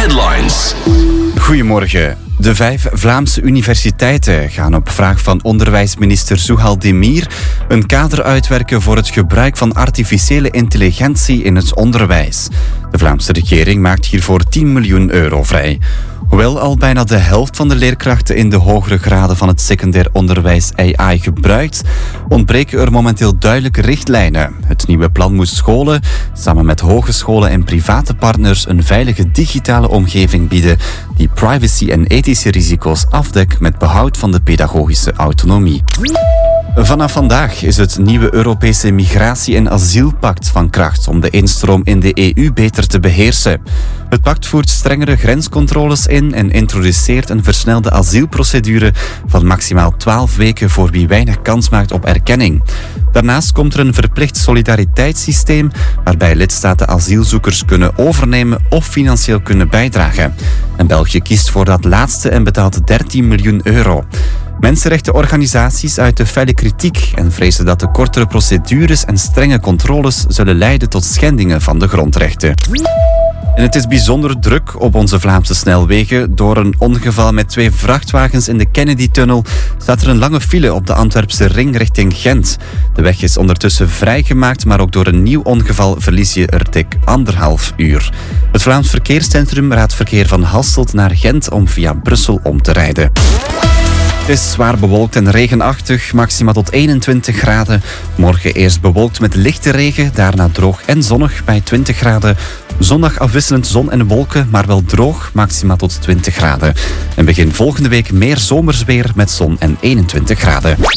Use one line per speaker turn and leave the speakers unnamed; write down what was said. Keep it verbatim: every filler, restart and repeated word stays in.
Headlines.
Goedemorgen. De vijf Vlaamse universiteiten gaan op vraag van onderwijsminister Zuhal Demir een kader uitwerken voor het gebruik van artificiële intelligentie in het onderwijs. De Vlaamse regering maakt hiervoor tien miljoen euro vrij. Hoewel al bijna de helft van de leerkrachten in de hogere graden van het secundair onderwijs A I gebruikt, ontbreken er momenteel duidelijke richtlijnen. Het nieuwe plan moet scholen, samen met hogescholen en private partners, een veilige digitale omgeving bieden die privacy en ethische risico's afdekt met behoud van de pedagogische autonomie. Vanaf vandaag is het nieuwe Europese migratie- en asielpact van kracht om de instroom in de E U beter te beheersen. Het pact voert strengere grenscontroles in en introduceert een versnelde asielprocedure van maximaal twaalf weken voor wie weinig kans maakt op erkenning. Daarnaast komt er een verplicht solidariteitssysteem waarbij lidstaten asielzoekers kunnen overnemen of financieel kunnen bijdragen. En België kiest voor dat laatste en betaalt dertien miljoen euro. Mensenrechtenorganisaties uiten felle kritiek en vrezen dat de kortere procedures en strenge controles zullen leiden tot schendingen van de grondrechten. En het is bijzonder druk op onze Vlaamse snelwegen. Door een ongeval met twee vrachtwagens in de Kennedy-tunnel staat er een lange file op de Antwerpse ring richting Gent. De weg is ondertussen vrijgemaakt, maar ook door een nieuw ongeval verlies je er dik anderhalf uur. Het Vlaams Verkeerscentrum raadt verkeer van Hasselt naar Gent om via Brussel om te rijden. Het is zwaar bewolkt en regenachtig, maxima tot eenentwintig graden. Morgen eerst bewolkt met lichte regen, daarna droog en zonnig bij twintig graden. Zondag afwisselend zon en wolken, maar wel droog, maxima tot twintig graden. En begin volgende week meer zomers weer met zon en eenentwintig graden.